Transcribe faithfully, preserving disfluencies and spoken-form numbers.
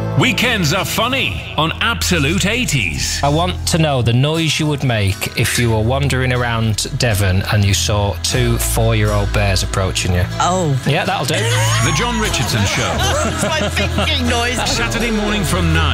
Weekends are funny on Absolute eighties. I want to know the noise you would make if you were wandering around Devon and you saw two four-year-old bears approaching you. Oh. Yeah, that'll do. The John Richardson Show. It's my thinking noise. Saturday morning from nine.